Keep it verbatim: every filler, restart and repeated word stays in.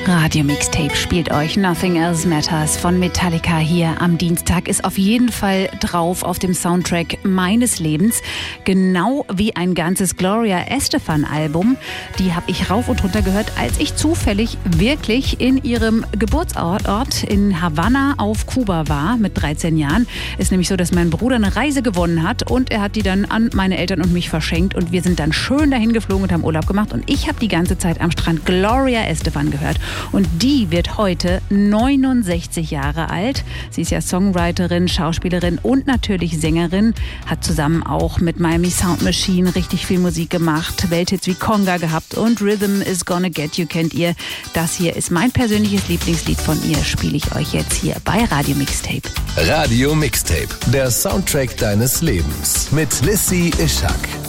Radio Mixtape spielt euch Nothing Else Matters von Metallica hier am Dienstag. Ist auf jeden Fall drauf auf dem Soundtrack meines Lebens. Genau wie ein ganzes Gloria Estefan Album. Die habe ich rauf und runter gehört, als ich zufällig wirklich in ihrem Geburtsort in Havanna auf Kuba war mit dreizehn Jahren. Ist nämlich so, dass mein Bruder eine Reise gewonnen hat und er hat die dann an meine Eltern und mich verschenkt und wir sind dann schön dahin geflogen und haben Urlaub gemacht und ich habe die ganze Zeit am Strand Gloria Estefan gehört. Und die wird heute neunundsechzig Jahre alt. Sie ist ja Songwriterin, Schauspielerin und natürlich Sängerin. Hat zusammen auch mit Miami Sound Machine richtig viel Musik gemacht. Welthits wie Conga gehabt und Rhythm is Gonna Get You kennt ihr. Das hier ist mein persönliches Lieblingslied von ihr. Spiele ich euch jetzt hier bei Radio Mixtape. Radio Mixtape, der Soundtrack deines Lebens mit Lissy Ishak.